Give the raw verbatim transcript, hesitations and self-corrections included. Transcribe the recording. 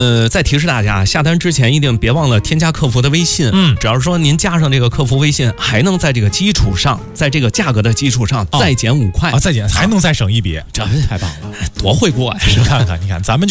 呃，再提示大家，下单之前一定别忘了添加客服的微信。 嗯， 只要是说您加上这个客服微信，还能在这个基础上，在这个价格的基础上再减五块啊，再减还能再省一笔， 这太棒了， 多会过呀！ 你看看，你看咱们。